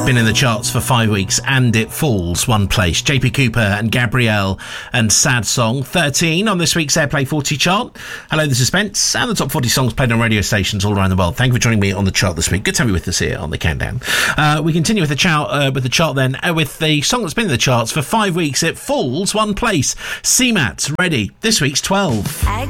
Been in the charts for 5 weeks and it falls one place. JP Cooper and Gabrielle and Sad Song, 13 on this week's Airplay 40 chart. Hello, this is Spence and the top 40 songs played on radio stations all around the world. Thank you for joining me on the chart this week. Good to have you with us here on the Countdown. We continue with the chart with the song that's been in the charts for 5 weeks. It falls one place. CMAT, ready. This week's 12. I